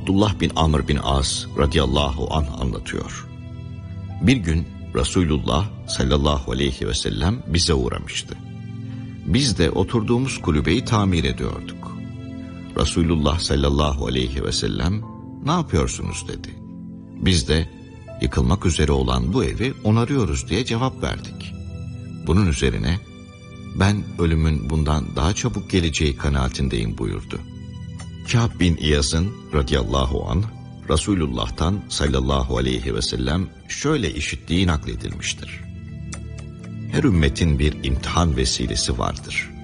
Abdullah bin Amr bin As radıyallahu anh anlatıyor. Bir gün Resulullah sallallahu aleyhi ve sellem bize uğramıştı. Biz de oturduğumuz kulübeyi tamir ediyorduk. Resulullah sallallahu aleyhi ve sellem "Ne yapıyorsunuz?" dedi. Biz de "Yıkılmak üzere olan bu evi onarıyoruz" diye cevap verdik. Bunun üzerine "Ben ölümün bundan daha çabuk geleceği kanaatindeyim" buyurdu. Kâb bin İyaz'ın radıyallahu anh Resulullah'tan sallallahu aleyhi ve sellem şöyle işittiği nakledilmiştir. Her ümmetin bir imtihan vesilesi vardır.